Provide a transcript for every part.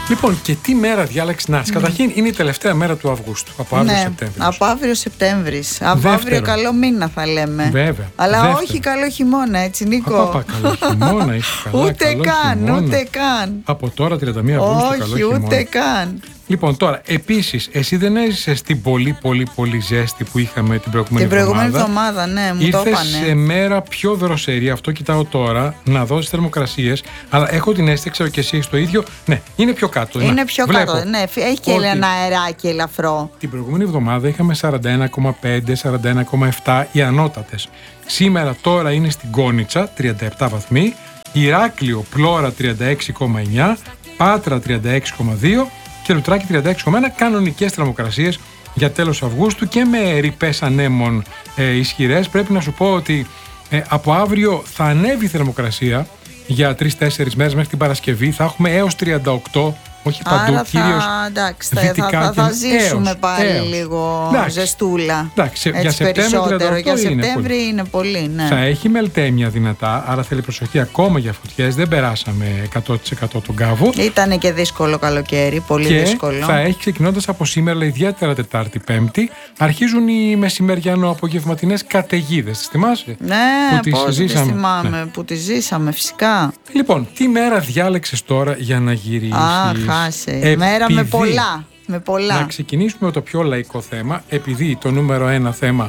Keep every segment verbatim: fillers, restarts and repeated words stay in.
Λοιπόν, και τι μέρα διάλεξε να έρθει? Mm. Καταρχήν είναι η τελευταία μέρα του Αυγούστου. Από αύριο ναι, Σεπτέμβρη. Από αύριο Σεπτέμβρη. Από αύριο καλό μήνα θα λέμε. Βέβαια. Αλλά Δεύτερο. Όχι καλό χειμώνα, έτσι, Νίκο. Απα, καλό χειμώνα, είσαι καλά. Ούτε καλό καν, χειμώνα. ούτε καν. Από τώρα τριάντα μία Αυγούστου, Όχι, καλό χειμώνα. ούτε καν. Λοιπόν, τώρα, επίσης, εσύ δεν έζησες την πολύ πολύ πολύ ζέστη που είχαμε την προηγούμενη εβδομάδα. Την προηγούμενη εβδομάδα, εβδομάδα, ναι, μου το Ήρθες είπανε. σε μέρα πιο δροσερή, αυτό κοιτάω τώρα, να δώσεις θερμοκρασίες, αλλά έχω την αίσθηση, ξέρω και εσύ έχεις το ίδιο, ναι, είναι πιο κάτω. Είναι να, πιο βλέπω. κάτω, ναι, έχει και ότι ένα αεράκι ελαφρό. Την προηγούμενη εβδομάδα είχαμε σαράντα ένα κόμμα πέντε, σαράντα ένα κόμμα επτά οι ανώτατες. Σήμερα τώρα είναι στην Κόνιτσα, τριάντα επτά βαθμοί, Ηράκλειο Πλόρα τριάντα έξι κόμμα εννιά, Πάτρα τριάντα έξι κόμμα δύο και Λουτράκι τριάντα έξι κόμμα ένα, κανονικές θερμοκρασίες για τέλος Αυγούστου και με ρηπές ανέμων ε, ισχυρές. Πρέπει να σου πω ότι ε, από αύριο θα ανέβει η θερμοκρασία για τρεις τέσσερις μέρες μέχρι την Παρασκευή. Θα έχουμε έως τριάντα οκτώ, όχι παντού, Άρα κυρίως θα, εντάξει, δυτικά θα, θα, θα ζήσουμε έως, πάλι έως. λίγο εντάξει. ζεστούλα. Εντάξει, έτσι, για Σεπτέμβριο περισσότερο. Για είναι Σεπτέμβρη πολύ. είναι πολύ, ναι. Θα έχει μελτέμια δυνατά, άρα θέλει προσοχή ακόμα για φωτιές. Δεν περάσαμε εκατό τοις εκατό τον κάβο. Ήτανε και δύσκολο καλοκαίρι, πολύ και δύσκολο. Θα έχει ξεκινώντας από σήμερα, αλλά ιδιαίτερα Τετάρτη, Πέμπτη, αρχίζουν οι μεσημεριανο-απογευματινές καταιγίδες. Τις θυμάσαι? Ναι, που πώς τις τις ζήσαμε. θυμάμαι, Ναι. που τις ζήσαμε, φυσικά. Λοιπόν, τι μέρα διάλεξες τώρα για να γυρίσεις? Α, χάσε. Επειδή... Μέρα με πολλά. Με πολλά. Να ξεκινήσουμε με το πιο λαϊκό θέμα, επειδή το νούμερο ένα θέμα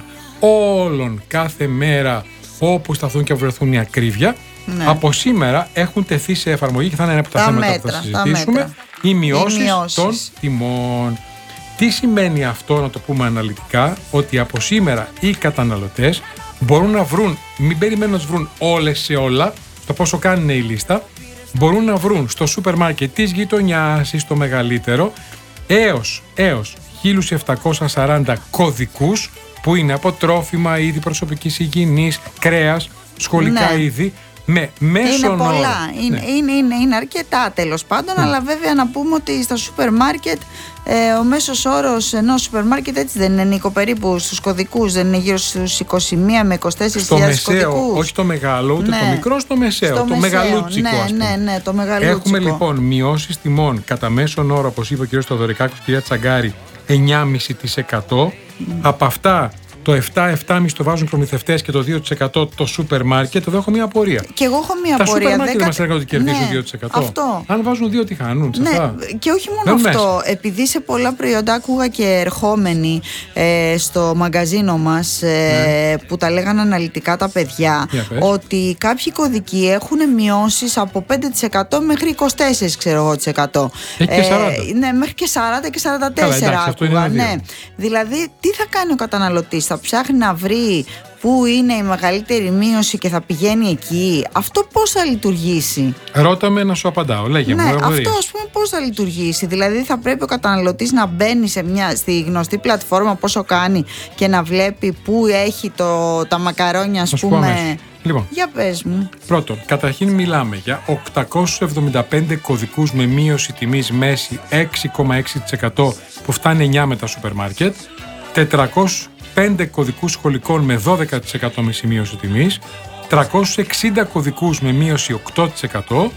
όλων κάθε μέρα όπου σταθούν και βρεθούν η ακρίβεια, ναι. από σήμερα έχουν τεθεί σε εφαρμογή και θα είναι ένα από τα, τα θέματα μέτρα, που θα συζητήσουμε, οι μειώσεις, οι μειώσεις των τιμών. Τι σημαίνει αυτό, να το πούμε αναλυτικά? Ότι από σήμερα οι καταναλωτές μπορούν να βρουν, μην περιμένουν να τους βρουν όλες σε όλα, το πόσο κάνουν η λίστα, μπορούν να βρουν στο σούπερ μάρκετ της γειτονιάς ή στο μεγαλύτερο έως, έως χίλια επτακόσια σαράντα κωδικούς που είναι από τρόφιμα, είδη προσωπικής υγιεινής, κρέας, σχολικά ναι. είδη, με μέσον είναι πολλά, όρο. είναι, Ναι. είναι, είναι, είναι αρκετά τέλος πάντων, mm. αλλά βέβαια να πούμε ότι στα σούπερ μάρκετ ε, ο μέσος όρος ενός σούπερ μάρκετ έτσι δεν είναι, Νίκο, περίπου στους κωδικούς, δεν είναι γύρω στους είκοσι μία με είκοσι τέσσερις χιλιάδες κωδικούς. Όχι το μεγάλο, ούτε ναι. το μικρό, στο μεσαίο, στο το μεσαίο, μεγαλούτσικο, ναι, ας πούμε. ναι, ναι, το μεγαλούτσικο. Έχουμε λοιπόν μειώσεις τιμών κατά μέσον όρο, όπως είπε ο κ. Στοδωρικάκος και η κ. Τσαγκάρη, εννιά κόμμα πέντε τοις εκατό. Mm. Από αυτά το επτά επτά κόμμα πέντε τοις εκατό το βάζουν προμηθευτές και το δύο τοις εκατό το σούπερ μάρκετ. Εδώ έχω μία απορία. Και εγώ έχω μία τα απορία. Τα σούπερ μάρκετ δεν μας λέγανε ότι κερδίζουν ναι, δύο τοις εκατό. Αυτό. Αν βάζουν δύο, τι χάνουν? Ναι, αυτά. και όχι μόνο δεν αυτό. Μέσα. Επειδή σε πολλά προϊόντα άκουγα και ερχόμενοι ε, στο μαγκαζίνο μας ε, ναι. που τα λέγανε αναλυτικά τα παιδιά, ότι κάποιοι κωδικοί έχουν μειώσεις από πέντε τοις εκατό μέχρι είκοσι τέσσερα τοις εκατό, ξέρω εγώ, τοις εκατό. Έχει και σαράντα. Ε, ναι, μέχρι και σαράντα και σαράντα τέσσερα. Καλά, εντάξει, άκουγα. Ναι. Δηλαδή, τι θα κάνει ο καταναλωτής? Θα ψάχνει να βρει πού είναι η μεγαλύτερη μείωση και θα πηγαίνει εκεί. Αυτό πώς θα λειτουργήσει? Ρώτα με να σου απαντάω. Λέγε ναι, μου. αυτό ας πούμε πώς θα λειτουργήσει? Δηλαδή θα πρέπει ο καταναλωτής να μπαίνει σε μια, στη γνωστή πλατφόρμα πόσο κάνει και να βλέπει πού έχει το, τα μακαρόνια, ας πούμε. Λοιπόν, για πες μου. Πρώτον, καταρχήν μιλάμε για οκτακόσιους εβδομήντα πέντε κωδικούς με μείωση τιμής μέση έξι κόμμα έξι τοις εκατό που φτάνει εννιά με τα σούπερ μάρκετ, τετρακόσιους πέντε κωδικούς σχολικών με δώδεκα τοις εκατό μισή μείωση τιμής, τριακόσιους εξήντα κωδικούς με μείωση οκτώ τοις εκατό,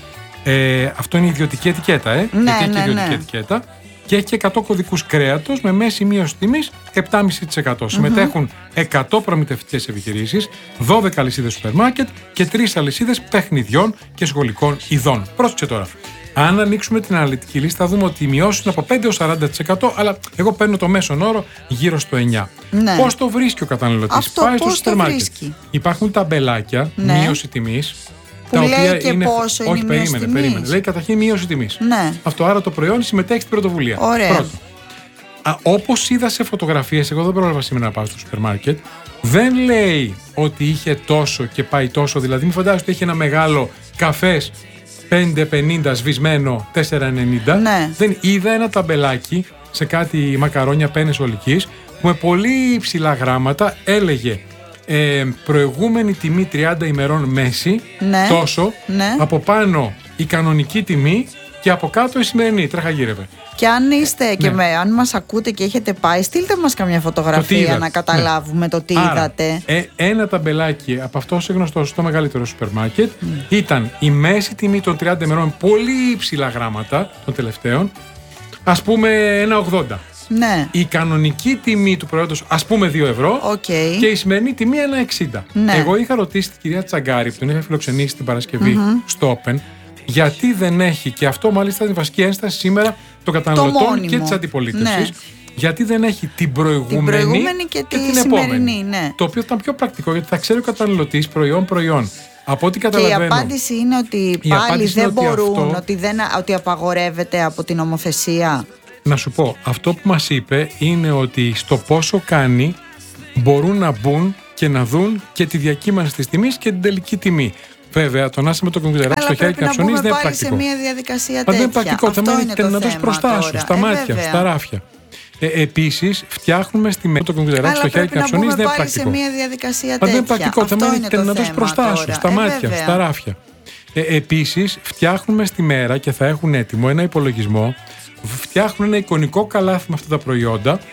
ε, αυτό είναι η ιδιωτική ετικέτα, ε, ναι, γιατί έχει ναι, ιδιωτική ναι. ετικέτα, και έχει και εκατό κωδικούς κρέατος με μέση μείωση τιμής επτά κόμμα πέντε τοις εκατό. Mm-hmm. Συμμετέχουν εκατό προμηθευτικές επιχειρήσεις, δώδεκα αλυσίδες σούπερ μάρκετ και τρεις αλυσίδες παιχνιδιών και σχολικών ειδών. Πρόσεξε τώρα. Αν ανοίξουμε την αναλυτική λίστα, θα δούμε ότι οι μειώσεις είναι από πέντε έως σαράντα τοις εκατό, αλλά εγώ παίρνω το μέσον όρο γύρω στο εννιά τοις εκατό. Ναι. Πώς το βρίσκει ο καταναλωτής? Αυτό πάει στο πώς σούπερ το μάρκετ. βρίσκει? Υπάρχουν ταμπελάκια, ναι. μείωση τιμής. Που τα λέει οποία και είναι... πόσο Όχι, είναι η μείωση περίμενε, τιμής. περίμενε. Λέει καταρχήν μείωση τιμής. Ναι. Αυτό, άρα το προϊόν συμμετέχει στην πρωτοβουλία. Ωραία. Πρώτον. Όπως είδα σε φωτογραφίες, εγώ δεν πρόλαβα σήμερα να πάω στο σούπερ μάρκετ, δεν λέει ότι είχε τόσο και πάει τόσο. Δηλαδή, μην φαντάζεσαι ότι έχει ένα μεγάλο καφές πέντε πενήντα σβησμένο τέσσερα ενενήντα. Ναι. Δεν είδα ένα ταμπελάκι σε κάτι μακαρόνια πένες ολικής που με πολύ υψηλά γράμματα έλεγε ε, προηγούμενη τιμή τριάντα ημερών μέση, ναι. τόσο, ναι. από πάνω η κανονική τιμή και από κάτω η σημερινή τρέχα-γύρευε. Και αν είστε ε, και ναι. με, αν μας ακούτε και έχετε πάει, στείλτε μας καμιά φωτογραφία να καταλάβουμε ναι. το τι Άρα, είδατε. Ε, ένα ταμπελάκι από αυτό όσο γνωστό στο μεγαλύτερο σούπερ μάρκετ mm. ήταν η μέση τιμή των τριάντα ημερών, πολύ υψηλά γράμματα των τελευταίων, ας πούμε ένα ογδόντα. Ναι. Η κανονική τιμή του προϊόντος, ας πούμε δύο ευρώ, okay. και η σημερινή τιμή ένα εξήντα. Ναι. Εγώ είχα ρωτήσει την κυρία Τσαγκάρη, που τον είχα φιλοξενήσει την Παρασκευή mm-hmm. στο Open, γιατί δεν έχει, και αυτό μάλιστα είναι η βασική ένσταση σήμερα των καταναλωτών και της αντιπολίτευσης, ναι. γιατί δεν έχει την προηγούμενη, την προηγούμενη και, και την επόμενη. Ναι. Το οποίο ήταν πιο πρακτικό, γιατί θα ξέρει ο καταναλωτής προϊόν-προϊόν. Από ό,τι καταλαβαίνω. Και η απάντηση είναι ότι πάλι δεν ότι μπορούν, αυτό... ότι, δεν, ότι απαγορεύεται από την νομοθεσία. Να σου πω, αυτό που μας είπε είναι ότι στο πόσο κάνει μπορούν να μπουν και να δουν και τη διακύμανση της τιμής και την τελική τιμή. Βέβαια, το να είσαι με το κομπιουτεράκι στο χέρι και να ψωνίσεις δεν είναι πρακτικό. Σε μια διαδικασία τέτοια. Δεν είναι πρακτικό. Αυτό θα είναι μένει να δώσεις μπροστά σου, στα ε, μάτια, βέβαια. Στα ράφια. Ε, επίσης, φτιάχνουμε στη μέση το κομπιουτεράκι στο χέρι και να ψωνίσεις δεν είναι πρακτικό. Σε μια διαδικασία δεν είναι πρακτικό. Θα μένει να δώσεις μπροστά σου, στα μάτια, στα ράφια. Ε, επίσης, φτιάχνουμε στη μέρα και θα έχουν έτοιμο ένα υπολογισμό. Φτιάχνουν ένα εικονικό καλάθι με αυτά τα προϊόντα